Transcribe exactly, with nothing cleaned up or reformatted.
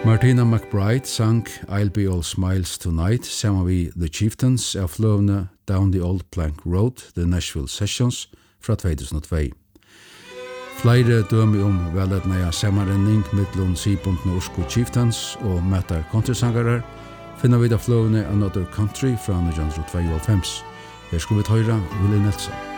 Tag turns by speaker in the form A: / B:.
A: Martina McBride sang I'll Be All Smiles Tonight sammen vi The Chieftains av fløvene Down the Old Plank Road, The Nashville Sessions fra two thousand two. Flere dømi om veledneia samarrenning mittlun Sibundne Orsko Chieftains og Mattar Countrysangarar finner vi da fløvene Another Country fra nineteen twenty-two. Her skulle vi tøyra Willie Nelson.